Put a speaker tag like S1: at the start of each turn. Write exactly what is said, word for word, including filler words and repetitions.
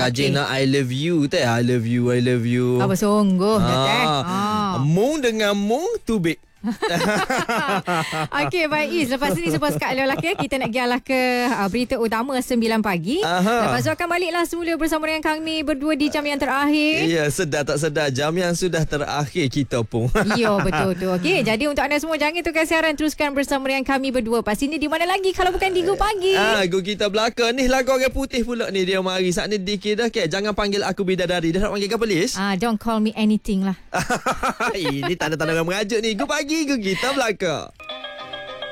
S1: Gajing
S2: okay.
S1: nak I love you teh. I love you, I love you.
S2: Apa sungguh dah teh.
S1: Ah.
S2: Ah.
S1: Mung dengan mung tubik.
S2: Okey, baik Is. Lepas ni sebab sekat lelaki, kita nak gialah ke uh, berita utama sembilan pagi.
S1: Aha.
S2: Lepas tu akan baliklah semula bersama dengan kami berdua di jam yang terakhir.
S1: Ya, sedar tak sedar jam yang sudah terakhir kita pun.
S2: Ya, betul tu. Okey, jadi untuk anda semua jangan tukar siaran, teruskan bersama dengan kami berdua. Pastinya di mana lagi kalau bukan di Go Pagi.
S1: Ah, Go kita belaka ni lagu orang putih pula ni dia mari. Saat ni dikir dah ke. Jangan panggil aku bidadari. Dah nak panggil ke polis?
S2: Ah, don't call me anything lah.
S1: Ini tanda-tanda orang merajuk ni. Go Pagi, Go kita belaka.